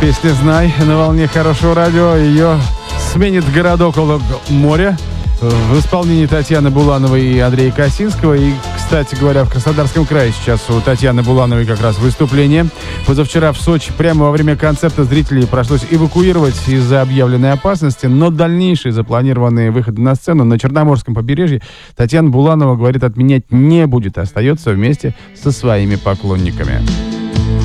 Песня «Знай» на волне хорошего радио. Ее сменит городок около моря в исполнении Татьяны Булановой и Андрея Косинского. И, кстати говоря, в Краснодарском крае сейчас у Татьяны Булановой как раз выступление. Позавчера в Сочи прямо во время концерта зрителей пришлось эвакуировать из-за объявленной опасности, но дальнейшие запланированные выходы на сцену на Черноморском побережье Татьяна Буланова, говорит, отменять не будет, остается вместе со своими поклонниками.